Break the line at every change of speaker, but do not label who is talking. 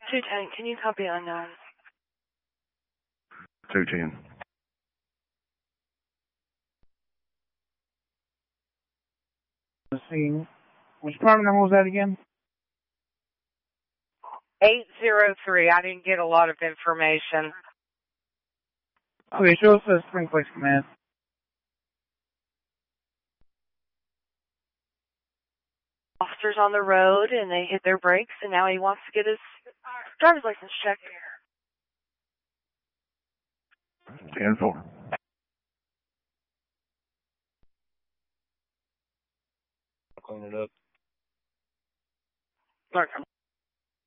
210, can you copy unknown?
210.
Let's see. Which apartment number was that again?
803. I didn't get a lot of information.
Okay, show us the Springplex command.
Officers on the road, and they hit their brakes, and now he wants to get his driver's license checked.
10-4.
Clean it up.
Look,